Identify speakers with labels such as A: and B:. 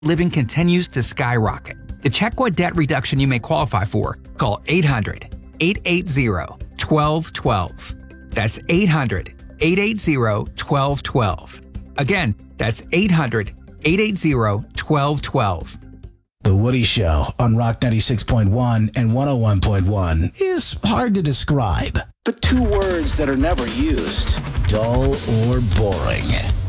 A: living continues to skyrocket. To check what debt reduction you may qualify for, call 800-880-1212. That's 800-880-1212. Again, that's 800-880-1212.
B: The Woody Show on Rock 96.1 and 101.1 is hard to describe, but two words that are never used: dull or boring.